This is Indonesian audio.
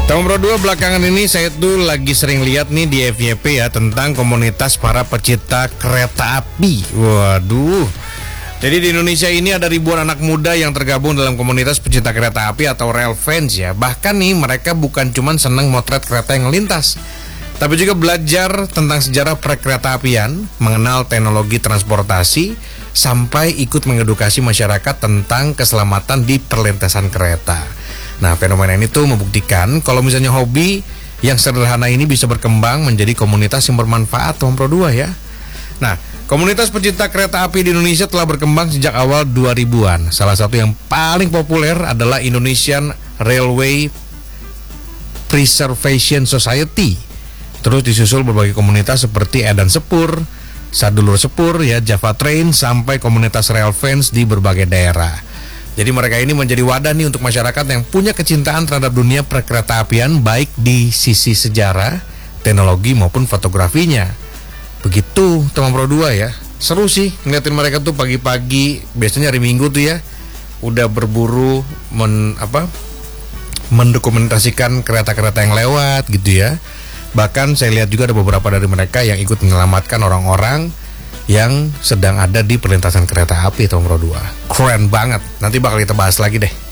Tahun Pro 2 belakangan ini saya tuh lagi sering lihat nih di FYP ya tentang komunitas para pecinta kereta api. Waduh. Jadi di Indonesia ini ada ribuan anak muda yang tergabung dalam komunitas pecinta kereta api atau rail fans ya. Bahkan nih mereka bukan cuma senang motret kereta yang melintas, tapi juga belajar tentang sejarah perkereta apian, mengenal teknologi transportasi, sampai ikut mengedukasi masyarakat tentang keselamatan di perlintasan kereta. Nah, fenomena ini tuh membuktikan kalau misalnya hobi yang sederhana ini bisa berkembang menjadi komunitas yang bermanfaat Tom Pro 2 ya. Nah, komunitas pecinta kereta api di Indonesia telah berkembang sejak awal 2000-an. Salah satu yang paling populer adalah Indonesian Railway Preservation Society. Terus disusul berbagai komunitas seperti Edan Sepur, Sadulur Sepur, ya, Java Train, sampai komunitas rail fans di berbagai daerah. Jadi mereka ini menjadi wadah nih untuk masyarakat yang punya kecintaan terhadap dunia perkereta apian, baik di sisi sejarah, teknologi maupun fotografinya. Begitu teman Pro 2 ya. Seru sih ngeliatin mereka tuh pagi-pagi, biasanya hari Minggu tuh ya, udah berburu mendokumentasikan kereta-kereta yang lewat gitu ya. Bahkan saya lihat juga ada beberapa dari mereka yang ikut menyelamatkan orang-orang yang sedang ada di perlintasan kereta api Tom Pro 2. Keren banget. Nanti bakal kita bahas lagi deh.